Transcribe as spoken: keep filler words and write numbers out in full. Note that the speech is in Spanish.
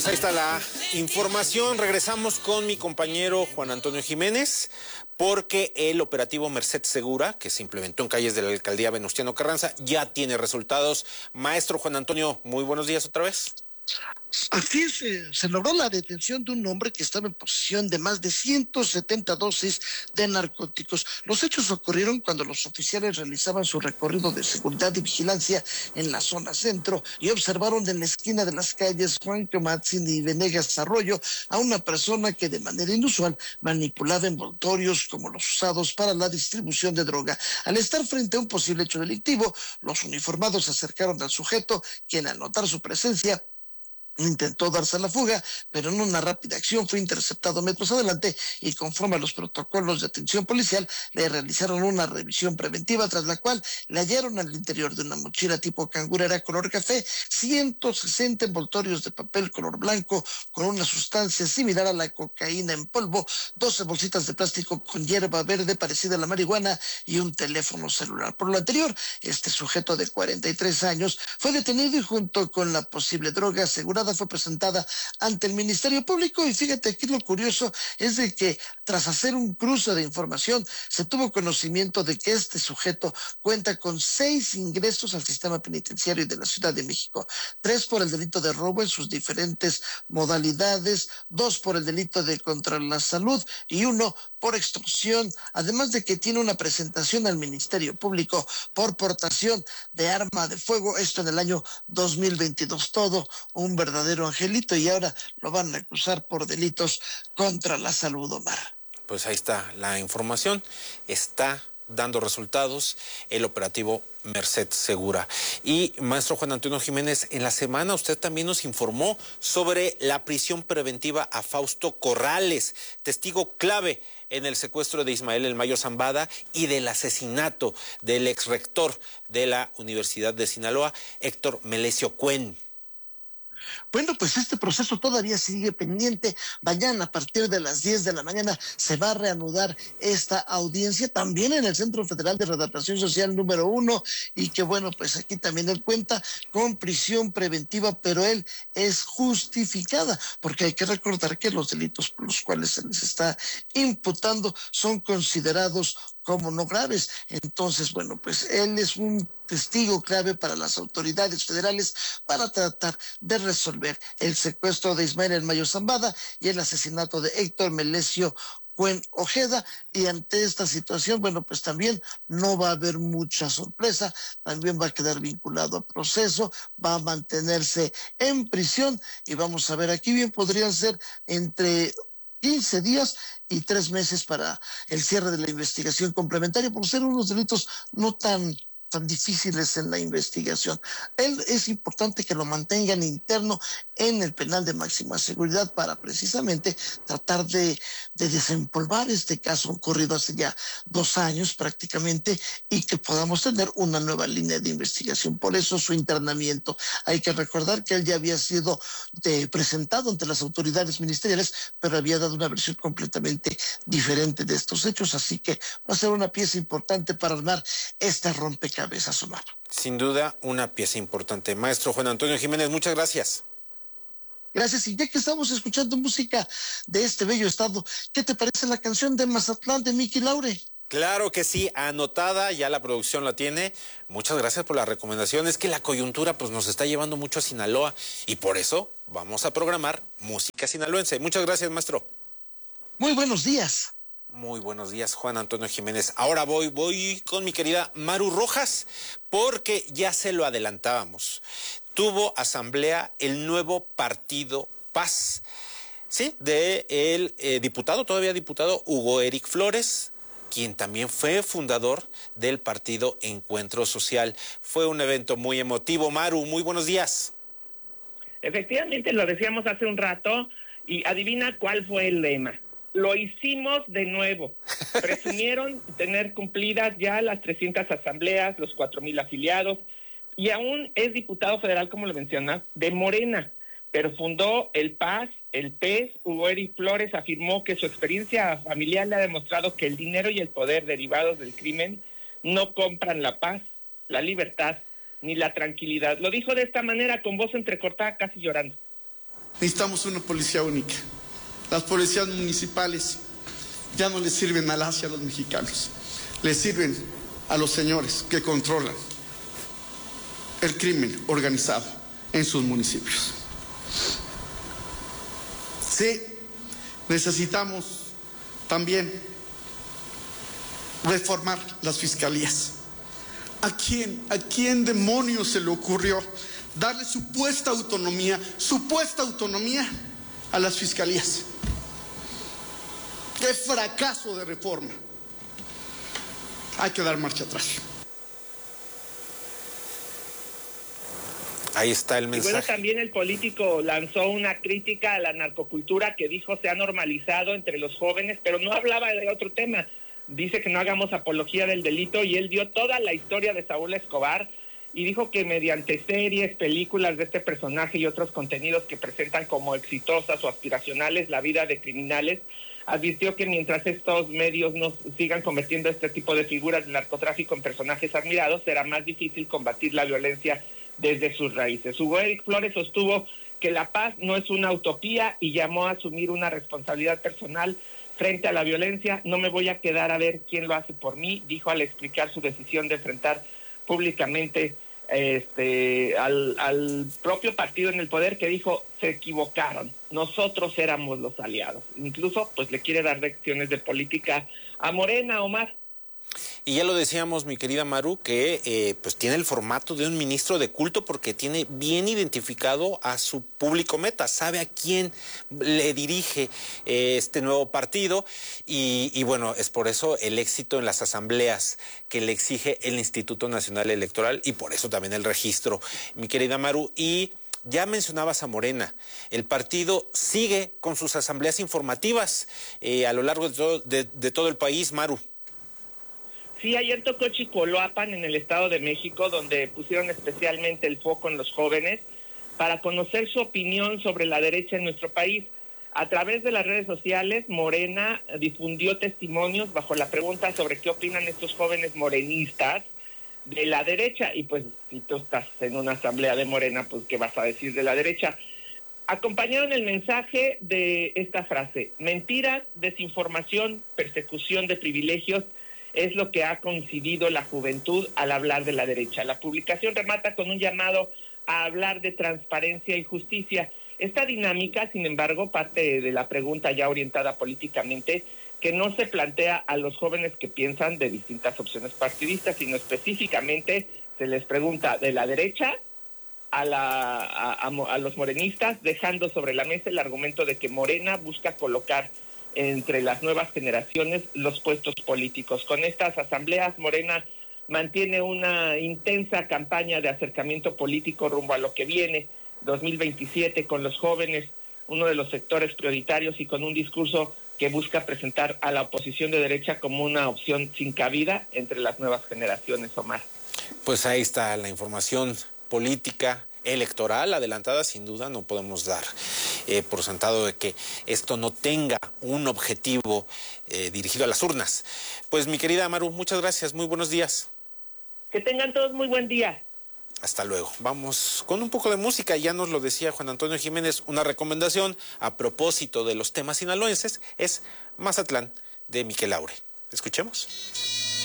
Ahí está la información. Regresamos con mi compañero Juan Antonio Jiménez, porque el operativo Merced Segura, que se implementó en calles de la alcaldía Venustiano Carranza, ya tiene resultados. Maestro Juan Antonio, muy buenos días otra vez. Así es, eh, se logró la detención de un hombre que estaba en posesión de más de ciento setenta dosis de narcóticos. Los hechos ocurrieron cuando los oficiales realizaban su recorrido de seguridad y vigilancia en la zona centro y observaron en la esquina de las calles Juan Camatzin y Venegas Arroyo a una persona que de manera inusual manipulaba envoltorios como los usados para la distribución de droga. Al estar frente a un posible hecho delictivo, los uniformados se acercaron al sujeto, quien al notar su presencia intentó darse a la fuga, pero en una rápida acción fue interceptado metros adelante y conforme a los protocolos de atención policial le realizaron una revisión preventiva, tras la cual le hallaron al interior de una mochila tipo cangurera color café ciento sesenta envoltorios de papel color blanco con una sustancia similar a la cocaína en polvo, doce bolsitas de plástico con hierba verde parecida a la marihuana y un teléfono celular. Por lo anterior, este sujeto de cuarenta y tres años fue detenido y junto con la posible droga asegurada fue presentada ante el Ministerio Público. Y fíjate, aquí lo curioso es de que tras hacer un cruce de información se tuvo conocimiento de que este sujeto cuenta con seis ingresos al sistema penitenciario de la Ciudad de México, tres por el delito de robo en sus diferentes modalidades, dos por el delito de contra la salud y uno por extorsión, además de que tiene una presentación al Ministerio Público por portación de arma de fuego, esto en el año dos mil veintidós, todo un verdadero angelito, y ahora lo van a acusar por delitos contra la salud, Omar. Pues ahí está la información, está dando resultados el operativo Merced Segura. Y maestro Juan Antonio Jiménez, en la semana usted también nos informó sobre la prisión preventiva a Fausto Corrales, testigo clave en el secuestro de Ismael El Mayo Zambada y del asesinato del exrector de la Universidad de Sinaloa, Héctor Melesio Cuen. Bueno, pues este proceso todavía sigue pendiente. Mañana a partir de las diez de la mañana se va a reanudar esta audiencia también en el Centro Federal de Readaptación Social número uno, y que bueno, pues aquí también él cuenta con prisión preventiva, pero él es justificada, porque hay que recordar que los delitos por los cuales se les está imputando son considerados como no graves. Entonces, bueno, pues él es un testigo clave para las autoridades federales para tratar de resolver el secuestro de Ismael El Mayo Zambada y el asesinato de Héctor Melesio Cuen Ojeda. Y ante esta situación, bueno, pues también no va a haber mucha sorpresa, también va a quedar vinculado a proceso, va a mantenerse en prisión, y vamos a ver, aquí bien podrían ser entre quince días y tres meses para el cierre de la investigación complementaria, por ser unos delitos no tan tan difíciles en la investigación. Él es importante que lo mantengan interno en el penal de máxima seguridad para precisamente tratar de, de desempolvar este caso ocurrido hace ya dos años prácticamente, y que podamos tener una nueva línea de investigación. Por eso su internamiento. Hay que recordar que él ya había sido de, presentado ante las autoridades ministeriales, pero había dado una versión completamente diferente de estos hechos, así que va a ser una pieza importante para armar este rompecabezas. Omar. Sin duda, una pieza importante. Maestro Juan Antonio Jiménez, muchas gracias. Gracias, y ya que estamos escuchando música de este bello estado, ¿qué te parece la canción de Mazatlán de Miki Laure? Claro que sí, anotada, ya la producción la tiene. Muchas gracias por la recomendación. Es que la coyuntura pues nos está llevando mucho a Sinaloa y por eso vamos a programar música sinaloense. Muchas gracias, maestro. Muy buenos días. Muy buenos días, Juan Antonio Jiménez. Ahora voy, voy con mi querida Maru Rojas, porque ya se lo adelantábamos. Tuvo asamblea el nuevo partido Paz, sí, de el eh, diputado, todavía diputado Hugo Eric Flores, quien también fue fundador del partido Encuentro Social. Fue un evento muy emotivo. Maru, muy buenos días. Efectivamente, lo decíamos hace un rato, y adivina cuál fue el lema. Lo hicimos de nuevo. Presumieron tener cumplidas ya las trescientas asambleas, los cuatro mil afiliados, y aún es diputado federal, como lo mencionas, de Morena, pero fundó el Paz, el P E S. Hugo Eric Flores afirmó que su experiencia familiar le ha demostrado que el dinero y el poder derivados del crimen no compran la paz, la libertad, ni la tranquilidad. Lo dijo de esta manera, con voz entrecortada, casi llorando. necesitamos una policía única. Las policías municipales ya no les sirven a las y a los mexicanos, les sirven a los señores que controlan el crimen organizado en sus municipios. Sí, necesitamos también reformar las fiscalías. ¿A quién, a quién demonios se le ocurrió darle supuesta autonomía, supuesta autonomía a las fiscalías? ¡Qué fracaso de reforma! Hay que dar marcha atrás. Ahí está el mensaje. Y bueno, también el político lanzó una crítica a la narcocultura que dijo se ha normalizado entre los jóvenes, pero no hablaba de otro tema. Dice que no hagamos apología del delito y él dio toda la historia de Saúl Escobar y dijo que mediante series, películas de este personaje y otros contenidos que presentan como exitosas o aspiracionales la vida de criminales, advirtió que mientras estos medios no sigan convirtiendo este tipo de figuras de narcotráfico en personajes admirados, será más difícil combatir la violencia desde sus raíces. Hugo Eric Flores sostuvo que la paz no es una utopía y llamó a asumir una responsabilidad personal frente a la violencia. No me voy a quedar a ver quién lo hace por mí, dijo al explicar su decisión de enfrentar públicamente este al, al propio partido en el poder, que dijo se equivocaron, nosotros éramos los aliados. Incluso pues le quiere dar lecciones de política a Morena, Omar. Y ya lo decíamos, mi querida Maru, que eh, pues tiene el formato de un ministro de culto porque tiene bien identificado a su público meta, sabe a quién le dirige eh, este nuevo partido y, y bueno, es por eso el éxito en las asambleas que le exige el Instituto Nacional Electoral y por eso también el registro, mi querida Maru. Y ya mencionabas a Morena, el partido sigue con sus asambleas informativas eh, a lo largo de todo, de, de todo el país, Maru. Sí, ayer tocó Chicoloapan en el Estado de México, donde pusieron especialmente el foco en los jóvenes para conocer su opinión sobre la derecha en nuestro país. A través de las redes sociales, Morena difundió testimonios bajo la pregunta sobre qué opinan estos jóvenes morenistas de la derecha. Y pues, si tú estás en una asamblea de Morena, pues, ¿qué vas a decir de la derecha? Acompañaron el mensaje de esta frase: mentiras, desinformación, persecución de privilegios, es lo que ha coincidido la juventud al hablar de la derecha. La publicación remata con un llamado a hablar de transparencia y justicia. Esta dinámica, sin embargo, parte de la pregunta ya orientada políticamente, que no se plantea a los jóvenes que piensan de distintas opciones partidistas, sino específicamente se les pregunta de la derecha a, la, a, a, a los morenistas, dejando sobre la mesa el argumento de que Morena busca colocar entre las nuevas generaciones los puestos políticos. Con estas asambleas, Morena mantiene una intensa campaña de acercamiento político rumbo a lo que viene, dos mil veintisiete, con los jóvenes, uno de los sectores prioritarios, y con un discurso que busca presentar a la oposición de derecha como una opción sin cabida entre las nuevas generaciones, Omar. Pues ahí está la información política electoral adelantada, sin duda no podemos dar eh, por sentado de que esto no tenga un objetivo eh, dirigido a las urnas. Pues mi querida Maru, muchas gracias, muy buenos días. Que tengan todos muy buen día. Hasta luego. Vamos con un poco de música, ya nos lo decía Juan Antonio Jiménez, una recomendación a propósito de los temas sinaloenses es Mazatlán de Miquel Laure. Escuchemos.